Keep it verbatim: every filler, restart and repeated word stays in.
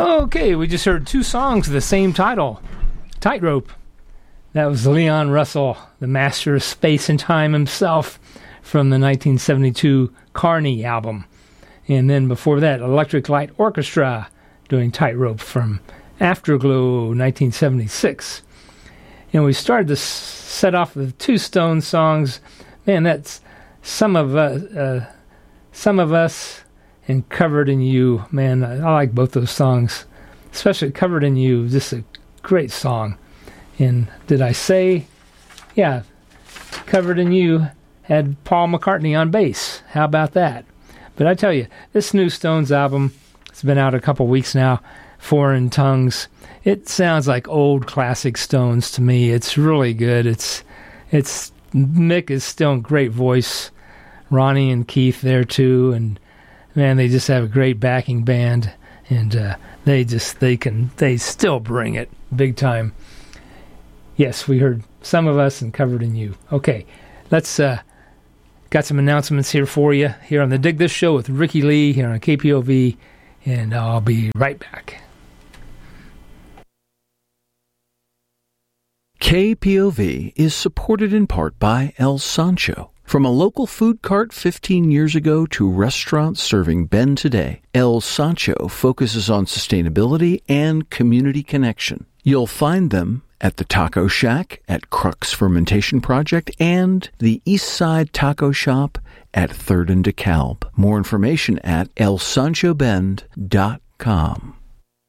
Okay, we just heard two songs of the same title, Tightrope. That was Leon Russell, the master of space and time himself, from the nineteen seventy-two Carney album. And then before that, Electric Light Orchestra doing Tightrope from Afterglow, nineteen seventy-six. And we started to set off with two Stones songs. Man, that's Some of Us, uh, Some of Us and Covered in You. Man, I like both those songs, especially Covered in You. Just a great song. And did I say, yeah, Covered in You had Paul McCartney on bass. How about that? But I tell you, this new Stones album, it's been out a couple weeks now, Foreign Tongues. It sounds like old classic Stones to me. It's really good. It's, it's Mick is still a great voice. Ronnie and Keith there too, and man, they just have a great backing band, and uh, they just they can they still bring it big time. Yes, we heard Some of Us and Covered in You. Okay, let's uh, got some announcements here for you here on the Dig This Show with Ricky Lee here on K P O V, and I'll be right back. K P O V is supported in part by El Sancho. From a local food cart fifteen years ago to restaurants serving Ben today, El Sancho focuses on sustainability and community connection. You'll find them at the Taco Shack at Crux Fermentation Project and the East Side Taco Shop at third and DeKalb. More information at el sancho bend dot com.